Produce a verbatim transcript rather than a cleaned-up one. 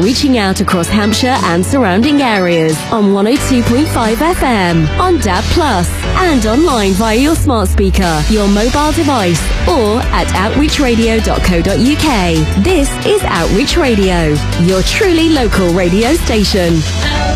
reaching out across Hampshire and surrounding areas on one oh two point five F M, on D A B plus, and online via your smart speaker, your mobile device, or at outreach radio dot co dot U K. This is Outreach Radio, your truly local radio station.